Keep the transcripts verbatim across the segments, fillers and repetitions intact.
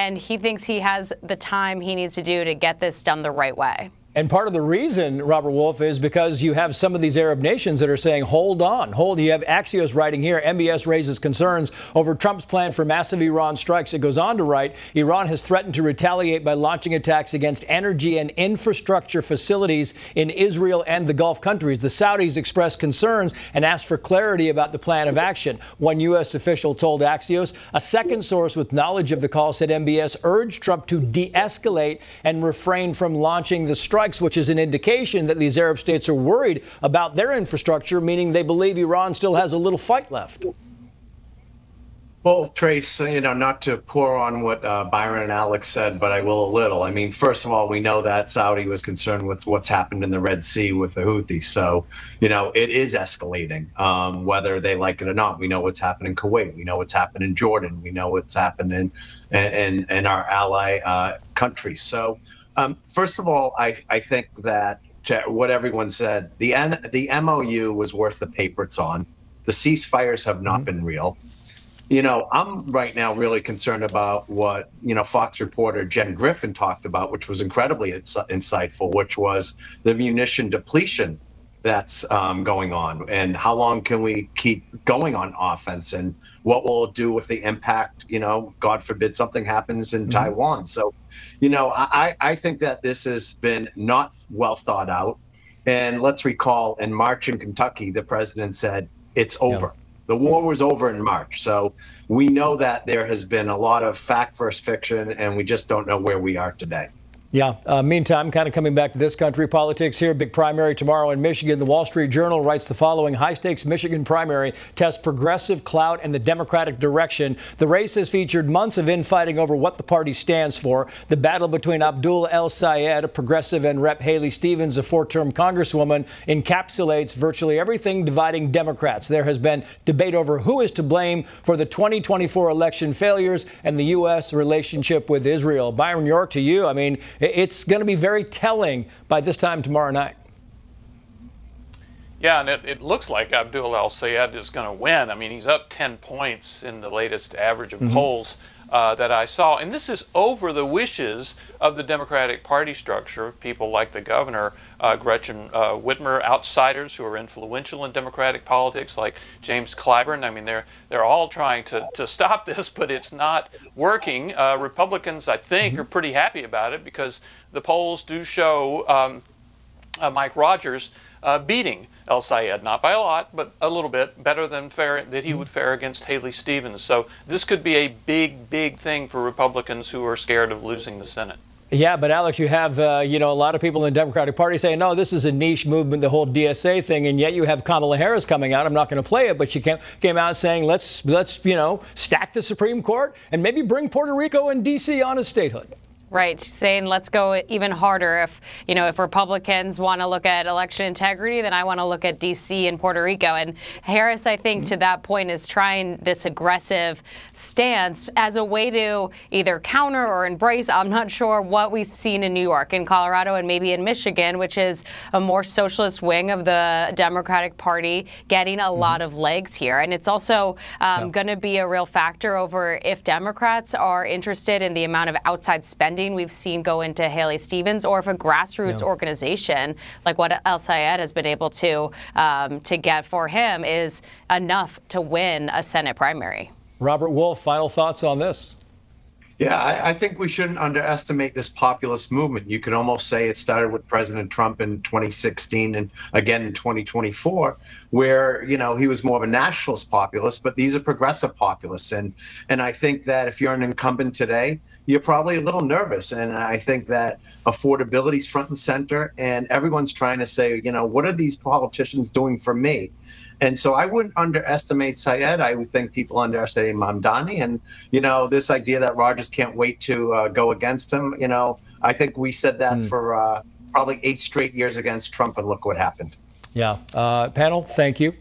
and he thinks he has the time he needs to do to get this done the right way. And part of the reason, Robert Wolf, is because you have some of these Arab nations that are saying, hold on, hold. You have Axios writing here, M B S raises concerns over Trump's plan for massive Iran strikes. It goes on to write, Iran has threatened to retaliate by launching attacks against energy and infrastructure facilities in Israel and the Gulf countries. The Saudis expressed concerns and asked for clarity about the plan of action. One U S official told Axios. A second source with knowledge of the call said M B S urged Trump to de-escalate and refrain from launching the strikes, which is an indication that these Arab states are worried about their infrastructure, meaning they believe Iran still has a little fight left. Well, Trace, you know, not to pour on what uh, Byron and Alex said, but I will a little. I mean, first of all, we know that Saudi was concerned with what's happened in the Red Sea with the Houthis. So, you know, it is escalating, um, whether they like it or not. We know what's happened in Kuwait. We know what's happened in Jordan. We know what's happened in, in, in our ally uh, countries. So, Um, first of all, I, I think that what everyone said, the N, the M O U was worth the paper it's on. The ceasefires have not mm-hmm. been real. You know, I'm right now really concerned about what, you know, Fox reporter Jen Griffin talked about, which was incredibly ins- insightful, which was the munition depletion that's um, going on, and how long can we keep going on offense, and what will it do with the impact, you know, God forbid something happens in mm-hmm. Taiwan. So, you know, I, I think that this has been not well thought out. And let's recall in March in Kentucky, the president said it's over. Yeah. The war was over in March. So we know that there has been a lot of fact versus fiction, and we just don't know where we are today. Yeah. Uh, meantime, kind of coming back to this country politics here, big primary tomorrow in Michigan. The Wall Street Journal writes the following: high-stakes Michigan primary tests progressive clout and the Democratic direction. The race has featured months of infighting over what the party stands for. The battle between Abdul El-Sayed, a progressive, and Rep Haley Stevens, a four-term congresswoman, encapsulates virtually everything dividing Democrats. There has been debate over who is to blame for the twenty twenty-four election failures and the U S relationship with Israel. Byron York, to you, I mean, it's going to be very telling by this time tomorrow night. Yeah, and it, it looks like Abdul El-Sayed is going to win. I mean, he's up ten points in the latest average of mm-hmm. polls uh, that I saw. And this is over the wishes of the Democratic Party structure, people like the governor, uh, Gretchen uh, Whitmer, outsiders who are influential in Democratic politics, like James Clyburn. I mean, they're they're all trying to, to stop this, but it's not working. Uh, Republicans, I think, mm-hmm. are pretty happy about it because the polls do show um, uh, Mike Rogers uh, beating El-Sayed, not by a lot, but a little bit better than fare, that he would fare against Haley Stevens. So this could be a big, big thing for Republicans who are scared of losing the Senate. Yeah, but Alex, you have, uh, you know, a lot of people in the Democratic Party saying, no, this is a niche movement, the whole D S A thing. And yet you have Kamala Harris coming out. I'm not going to play it, but she came, came out saying, let's, let's, you know, stack the Supreme Court and maybe bring Puerto Rico and D C on as statehood. Right, saying let's go even harder. If you know, if Republicans want to look at election integrity, then I want to look at D C and Puerto Rico. And Harris, I think, mm-hmm. to that point, is trying this aggressive stance as a way to either counter or embrace, I'm not sure, what we've seen in New York, in Colorado, and maybe in Michigan, which is a more socialist wing of the Democratic Party getting a mm-hmm. lot of legs here. And it's also um, yeah. going to be a real factor over if Democrats are interested in the amount of outside spending we've seen go into Haley Stevens, or if a grassroots yeah. organization like what El-Sayed has been able to um, to get for him is enough to win a Senate primary. Robert Wolf, final thoughts on this? Yeah, I, I think we shouldn't underestimate this populist movement. You could almost say it started with President Trump in twenty sixteen and again in twenty twenty-four, where, you know, he was more of a nationalist populist, but these are progressive populists. And, and I think that if you're an incumbent today, you're probably a little nervous. And I think that affordability is front and center, and everyone's trying to say, you know, what are these politicians doing for me? And so I wouldn't underestimate Sayed. I would think people underestimate Mamdani. And, you know, this idea that Rogers can't wait to uh, go against him, you know, I think we said that mm. for uh, probably eight straight years against Trump, and look what happened. Yeah. Uh, panel, thank you.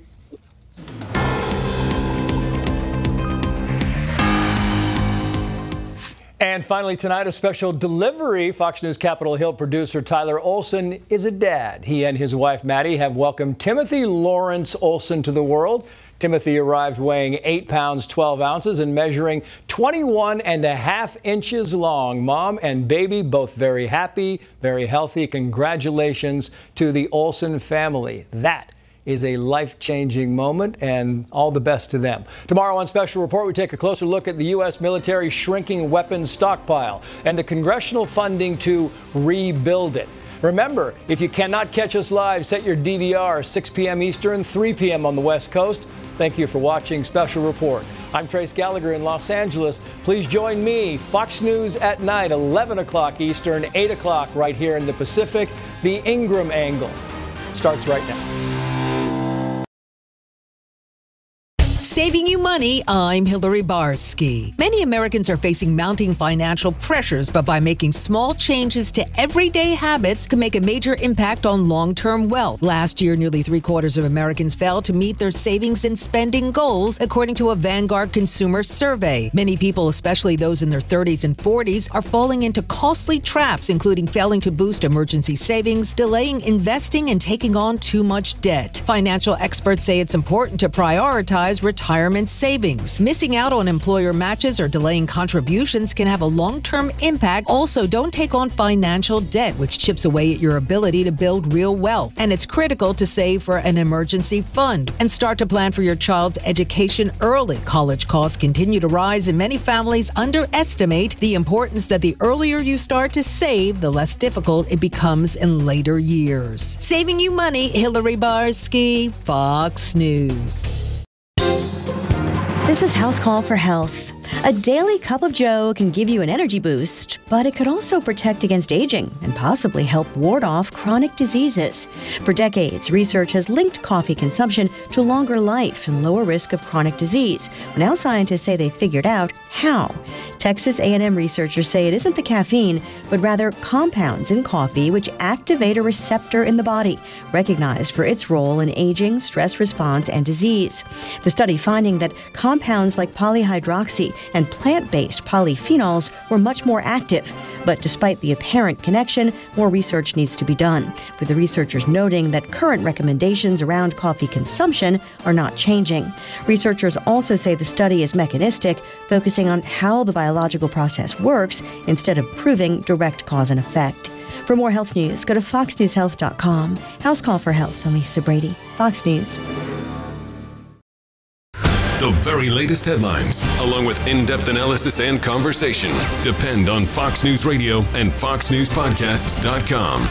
And finally tonight, a special delivery. Fox News Capitol Hill producer Tyler Olson is a dad. He and his wife Maddie have welcomed Timothy Lawrence Olson to the world. Timothy arrived weighing eight pounds, twelve ounces and measuring twenty-one and a half inches long. Mom and baby both very happy, very healthy. Congratulations to the Olsen family. That is a life-changing moment, and all the best to them. Tomorrow on Special Report, we take a closer look at the U S military shrinking weapons stockpile and the congressional funding to rebuild it. Remember, if you cannot catch us live, set your D V R six p.m. Eastern, three p.m. on the West Coast. Thank you for watching Special Report. I'm Trace Gallagher in Los Angeles. Please join me, Fox News at night, eleven o'clock Eastern, eight o'clock right here in the Pacific. The Ingram Angle starts right now. Saving you money, I'm Hillary Barsky. Many Americans are facing mounting financial pressures, but by making small changes to everyday habits can make a major impact on long-term wealth. Last year, nearly three quarters of Americans failed to meet their savings and spending goals, according to a Vanguard consumer survey. Many people, especially those in their thirties and forties, are falling into costly traps, including failing to boost emergency savings, delaying investing, and taking on too much debt. Financial experts say it's important to prioritize retirement savings. Missing out on employer matches or delaying contributions can have a long-term impact. Also, don't take on financial debt, which chips away at your ability to build real wealth. And it's critical to save for an emergency fund and start to plan for your child's education early. College costs continue to rise, and many families underestimate the importance that the earlier you start to save, the less difficult it becomes in later years. Saving you money, Hillary Barsky, Fox News. This is House Call for Health. A daily cup of Joe can give you an energy boost, but it could also protect against aging and possibly help ward off chronic diseases. For decades, research has linked coffee consumption to longer life and lower risk of chronic disease. Now scientists say they figured out how. Texas A and M researchers say it isn't the caffeine, but rather compounds in coffee which activate a receptor in the body, recognized for its role in aging, stress response, and disease. The study finding that compounds like polyhydroxy and plant-based polyphenols were much more active. But despite the apparent connection, more research needs to be done, with the researchers noting that current recommendations around coffee consumption are not changing. Researchers also say the study is mechanistic, focusing on how the biological process works instead of proving direct cause and effect. For more health news, go to fox news health dot com. House Call for Health, I'm Lisa Brady, Fox News. The very latest headlines, along with in-depth analysis and conversation, depend on Fox News Radio and fox news podcasts dot com.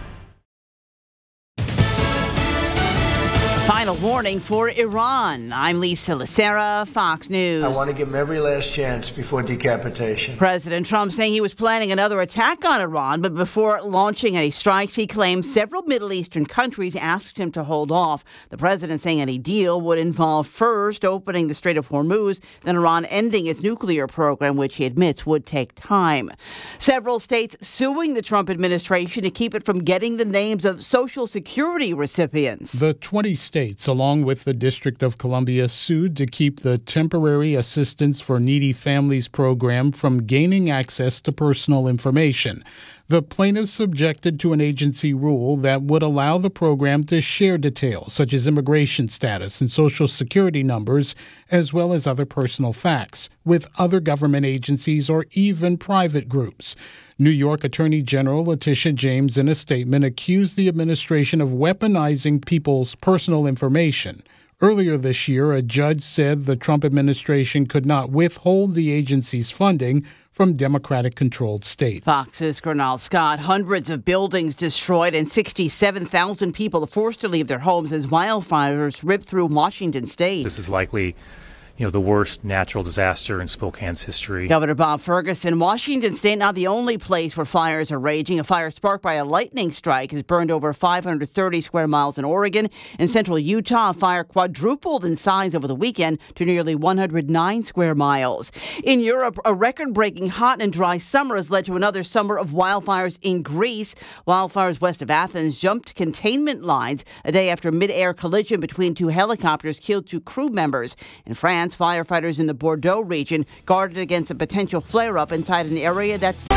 Final warning for Iran. I'm Lisa Lacera, Fox News. I want to give him every last chance before decapitation. President Trump saying he was planning another attack on Iran, but before launching any strikes, he claimed several Middle Eastern countries asked him to hold off. The president saying any deal would involve first opening the Strait of Hormuz, then Iran ending its nuclear program, which he admits would take time. Several states suing the Trump administration to keep it from getting the names of Social Security recipients. The twenty states, along with the District of Columbia, sued to keep the Temporary Assistance for Needy Families program from gaining access to personal information. The plaintiffs objected to an agency rule that would allow the program to share details such as immigration status and Social Security numbers, as well as other personal facts, with other government agencies or even private groups. New York Attorney General Letitia James, in a statement, accused the administration of weaponizing people's personal information. Earlier this year, a judge said the Trump administration could not withhold the agency's funding from Democratic-controlled states. Fox's Gernal Scott. Hundreds of buildings destroyed and sixty-seven thousand people forced to leave their homes as wildfires ripped through Washington state. This is likely, you know, the worst natural disaster in Spokane's history. Governor Bob Ferguson, Washington state, not the only place where fires are raging. A fire sparked by a lightning strike has burned over five hundred thirty square miles in Oregon. In central Utah, a fire quadrupled in size over the weekend to nearly one hundred nine square miles. In Europe, a record-breaking hot and dry summer has led to another summer of wildfires in Greece. Wildfires west of Athens jumped containment lines a day after mid-air collision between two helicopters killed two crew members. In France, firefighters in the Bordeaux region guarded against a potential flare-up inside an area that's